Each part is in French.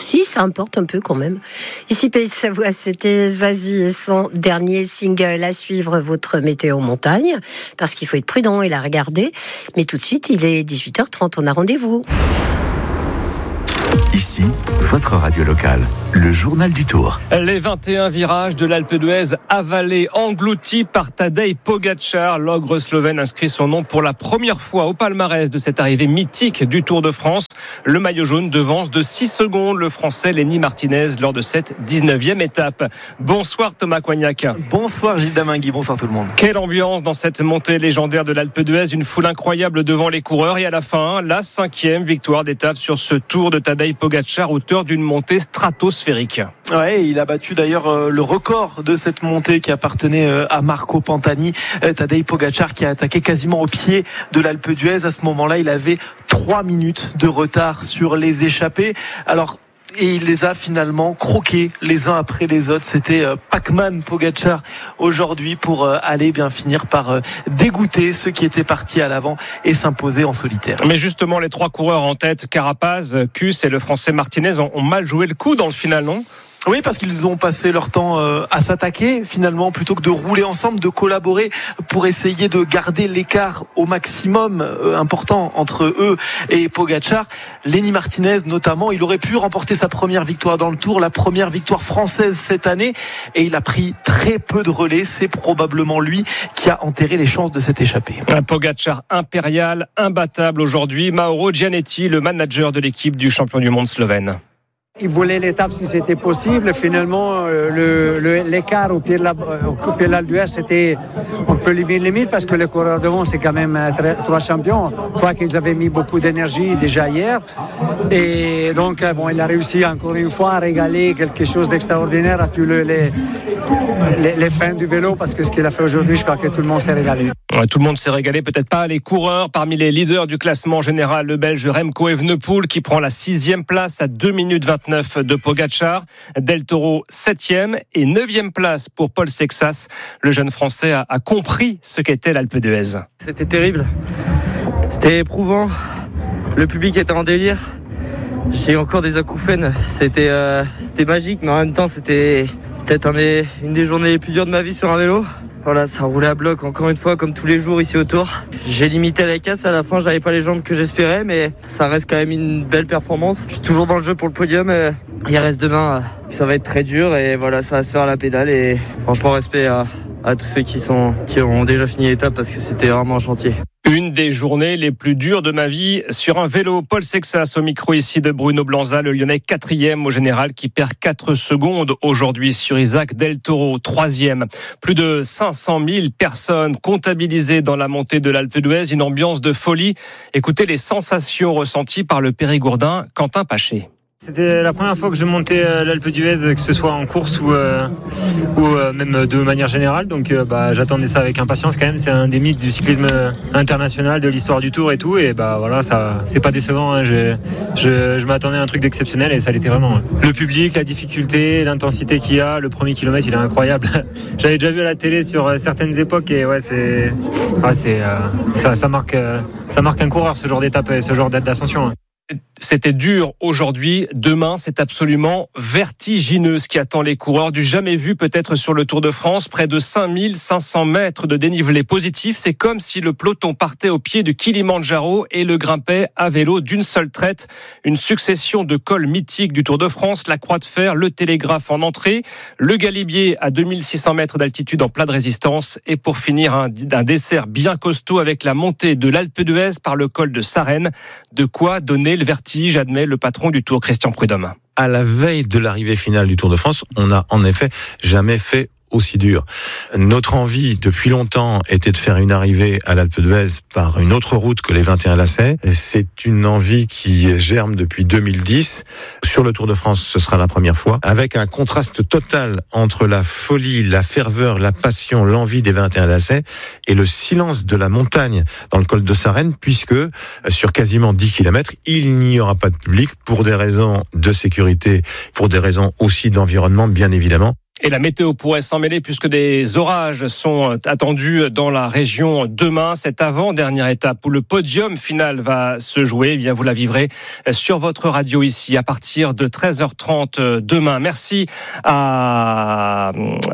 Si, ça importe un peu quand même. Ici, Pays de Savoie, c'était Zazie et son dernier single à suivre, votre météo montagne, parce qu'il faut être prudent et la regarder. Mais tout de suite, il est 18h30, on a rendez-vous. Ici, votre radio locale, le journal du Tour. Les 21 virages de l'Alpe d'Huez avalés, engloutis par Tadej Pogačar. L'ogre slovène inscrit son nom pour la première fois au palmarès de cette arrivée mythique du Tour de France. Le maillot jaune devance de 6 secondes le Français Lenny Martinez lors de cette 19e étape. Bonsoir Thomas Coignac. Bonsoir Gilles Damingui, bonsoir tout le monde. Quelle ambiance dans cette montée légendaire de l'Alpe d'Huez, une foule incroyable devant les coureurs et à la fin, la 5e victoire d'étape sur ce Tour de Tadej Pogačar, auteur d'une montée stratosphérique. Ouais, il a battu d'ailleurs le record de cette montée qui appartenait à Marco Pantani. Tadej Pogačar qui a attaqué quasiment au pied de l'Alpe d'Huez. À ce moment-là, il avait 3 minutes de retard sur les échappés. Et il les a finalement croqués les uns après les autres. C'était Pac-Man Pogačar aujourd'hui pour aller bien finir par dégoûter ceux qui étaient partis à l'avant et s'imposer en solitaire. Mais justement, les 3 coureurs en tête, Carapaz, Kuss et le Français Martinez, ont mal joué le coup dans le final, non ? Oui, parce qu'ils ont passé leur temps à s'attaquer finalement plutôt que de rouler ensemble, de collaborer pour essayer de garder l'écart au maximum important entre eux et Pogačar. Lenny Martinez notamment, il aurait pu remporter sa première victoire dans le Tour, la première victoire française cette année, et il a pris très peu de relais. C'est probablement lui qui a enterré les chances de cette échappée. Un Pogačar impérial, imbattable aujourd'hui. Mauro Gianetti, le manager de l'équipe du champion du monde slovène. Il voulait l'étape si c'était possible. Finalement, l'écart au pied de l'Alpe d'Huez, c'était un peu limite parce que les coureurs devant, c'est quand même 3 champions. Je crois qu'ils avaient mis beaucoup d'énergie déjà hier. Et donc, il a réussi encore une fois à régaler quelque chose d'extraordinaire à tous les fans du vélo, parce que ce qu'il a fait aujourd'hui, je crois que tout le monde s'est régalé. Ouais, tout le monde s'est régalé, peut-être pas les coureurs. Parmi les leaders du classement général, le Belge Remco Evenepoel qui prend la 6e place à 2 minutes 29 de Pogačar. Del Toro 7e et 9e place pour Paul Sexas. Le jeune Français a compris ce qu'était l'Alpe d'Huez. C'était terrible, c'était éprouvant, le public était en délire. J'ai encore des acouphènes, c'était magique, mais en même temps c'était peut-être une des journées les plus dures de ma vie sur un vélo. Voilà, ça roulait à bloc encore une fois comme tous les jours ici autour. J'ai limité la casse, à la fin j'avais pas les jambes que j'espérais, mais ça reste quand même une belle performance. Je suis toujours dans le jeu pour le podium, il reste demain, ça va être très dur et voilà, ça va se faire à la pédale et franchement respect à tous ceux qui ont déjà fini l'étape parce que c'était vraiment un chantier. Une des journées les plus dures de ma vie sur un vélo. Paul Sexas au micro ici de Bruno Blanza, le Lyonnais 4e au général qui perd 4 secondes aujourd'hui sur Isaac Del Toro 3e. Plus de 500 000 personnes comptabilisées dans la montée de l'Alpe d'Huez, une ambiance de folie. Écoutez les sensations ressenties par le Périgourdin Quentin Paché. C'était la première fois que je montais l'Alpe d'Huez, que ce soit en course ou même de manière générale. Donc j'attendais ça avec impatience quand même. C'est un des mythes du cyclisme international, de l'histoire du Tour et tout. Et voilà, ça c'est pas décevant. Hein. Je m'attendais à un truc d'exceptionnel et ça l'était vraiment. Le public, la difficulté, l'intensité qu'il y a, le premier kilomètre, il est incroyable. J'avais déjà vu à la télé sur certaines époques et ça marque un coureur ce genre d'étape et ce genre d'ascension. C'était dur aujourd'hui, demain c'est absolument vertigineux ce qui attend les coureurs, du jamais vu peut-être sur le Tour de France, près de 5500 mètres de dénivelé positif, c'est comme si le peloton partait au pied du Kilimandjaro et le grimpait à vélo d'une seule traite, une succession de cols mythiques du Tour de France, la Croix de Fer, le Télégraphe en entrée, le Galibier à 2600 mètres d'altitude en plat de résistance et pour finir un dessert bien costaud avec la montée de l'Alpe d'Huez par le col de Sarenne, de quoi donner le vertige, admet le patron du Tour, Christian Prudhomme. À la veille de l'arrivée finale du Tour de France, on n'a en effet jamais fait aussi dur. Notre envie depuis longtemps était de faire une arrivée à l'Alpe d'Huez par une autre route que les 21 lacets. C'est une envie qui germe depuis 2010. Sur le Tour de France, ce sera la première fois, avec un contraste total entre la folie, la ferveur, la passion, l'envie des 21 lacets et le silence de la montagne dans le col de Sarenne, puisque sur quasiment 10 km, il n'y aura pas de public pour des raisons de sécurité, pour des raisons aussi d'environnement, bien évidemment. Et la météo pourrait s'en mêler puisque des orages sont attendus dans la région demain. Cette avant-dernière étape où le podium final va se jouer, eh bien vous la vivrez sur votre radio ici à partir de 13h30 demain. Merci à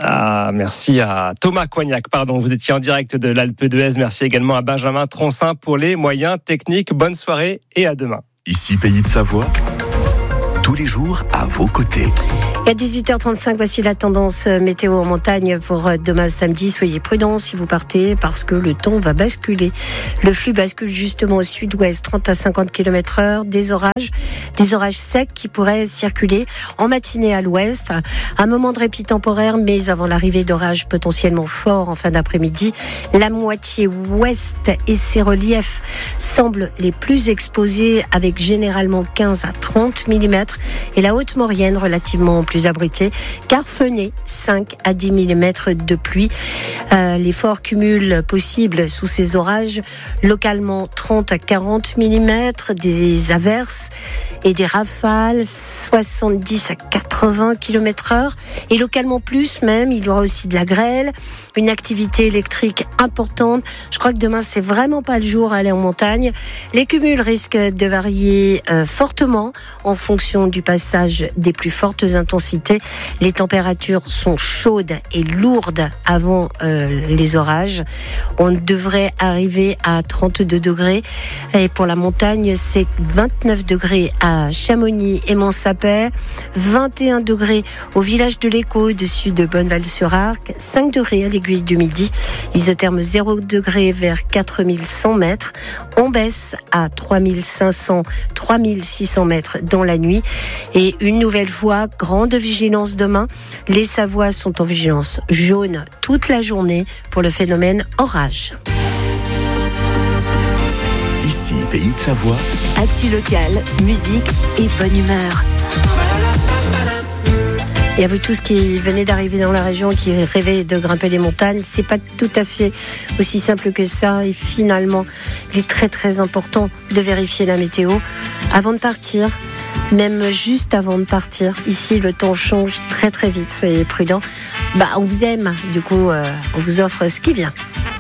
Thomas Coignac, vous étiez en direct de l'Alpe d'Huez. Merci également à Benjamin Troncin pour les moyens techniques. Bonne soirée et à demain. Ici Pays de Savoie, tous les jours à vos côtés. Et à 18h35, voici la tendance météo en montagne pour demain samedi. Soyez prudents si vous partez parce que le temps va basculer. Le flux bascule justement au sud-ouest, 30 à 50 km/h. Des orages secs qui pourraient circuler en matinée à l'ouest. Un moment de répit temporaire, mais avant l'arrivée d'orages potentiellement forts en fin d'après-midi. La moitié ouest et ses reliefs semblent les plus exposés avec généralement 15 à 30 mm. Et la haute Maurienne relativement plus abritée. Carfenay, 5 à 10 mm de pluie. Les forts cumuls possibles sous ces orages, localement 30 à 40 mm, des averses et des rafales 70 à 80 km/h et localement plus même, il y aura aussi de la grêle, une activité électrique importante. Je crois que demain c'est vraiment pas le jour à aller en montagne. Les cumuls risquent de varier fortement en fonction du passage des plus fortes intensités. Les températures sont chaudes et lourdes avant les orages. On devrait arriver à 32 degrés et pour la montagne c'est 29 degrés à Chamonix et Mont-Sapet, 21 degrés au village de l'Écho au-dessus de Bonneval-sur-Arc, 5 degrés à l'Aiguille du Midi, isotherme 0 degrés vers 4100 mètres, on baisse à 3500, 3600 mètres dans la nuit et une nouvelle fois, grande vigilance demain, les Savoies sont en vigilance jaune toute la journée pour le phénomène orage. Ici, Pays de Savoie. Actu locale, musique et bonne humeur. Et à vous tous qui venez d'arriver dans la région, qui rêvez de grimper les montagnes, c'est pas tout à fait aussi simple que ça. Et finalement, il est très très important de vérifier la météo avant de partir. Même juste avant de partir. Ici, le temps change très très vite. Soyez prudents. On vous aime. Du coup, on vous offre ce qui vient.